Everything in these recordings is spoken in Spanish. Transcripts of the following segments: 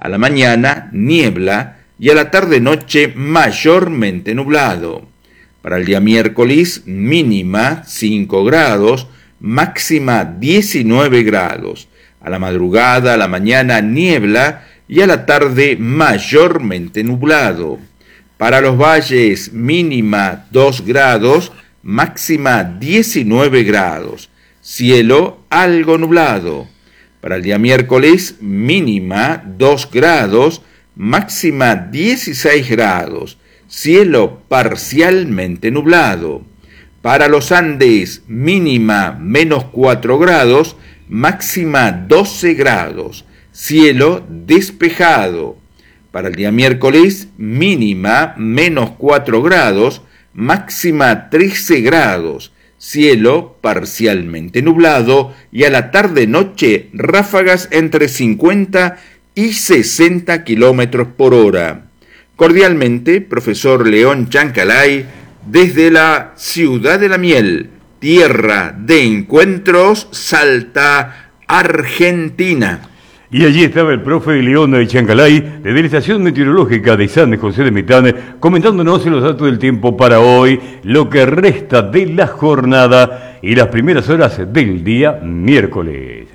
A la mañana, niebla, y a la tarde-noche, mayormente nublado. Para el día miércoles, mínima 5 grados, máxima 19 grados. A la madrugada, a la mañana, niebla, y a la tarde, mayormente nublado. Para los valles, mínima 2 grados, máxima 19 grados. Cielo algo nublado. Para el día miércoles, mínima 2 grados, máxima 16 grados. Cielo parcialmente nublado. Para los Andes, mínima menos 4 grados, máxima 12 grados. Cielo despejado. Para el día miércoles, mínima menos 4 grados, máxima 13 grados. Cielo parcialmente nublado y a la tarde-noche ráfagas entre 50 y 60 kilómetros por hora. Cordialmente, profesor León Chancalay, desde la Ciudad de la Miel, tierra de encuentros, Salta, Argentina. Y allí estaba el profe León de Chancalay, desde la estación meteorológica de San José de Mitán, comentándonos los datos del tiempo para hoy, lo que resta de la jornada y las primeras horas del día miércoles.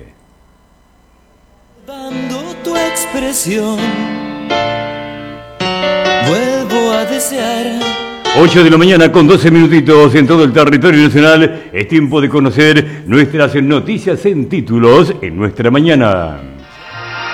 Dando tu expresión, vuelvo a desear. 8 de la mañana con 12 minutitos en todo el territorio nacional. Es tiempo de conocer nuestras noticias en títulos en nuestra mañana.